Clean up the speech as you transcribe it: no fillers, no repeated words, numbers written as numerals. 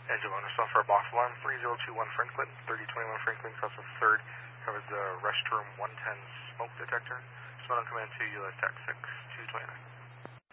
Engine 1, response for a box alarm 3021 Franklin, 3021 Franklin, cross the 3rd, covered the restroom 110 smoke detector. Respond on command to ULS TAC 6229.